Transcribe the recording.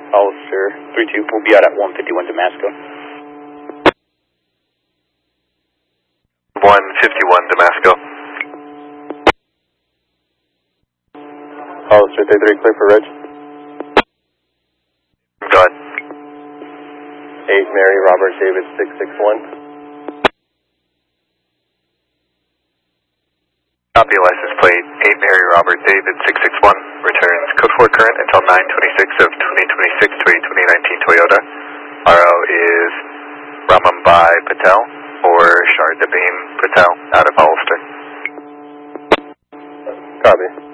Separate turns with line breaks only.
Hollister 3-2, we'll be out at 151 Damasco.
151 Damasco.
Hollister 33, clear for Reg.
Go ahead.
8 Mary Robert David 661.
Copy license plate 8 Mary Robert David 661. Returns code 4 current until 9/26 of 2026 to a 2019 Toyota. RO is Ramambai Patel or Shardabin Patel out of Hollister.
Copy.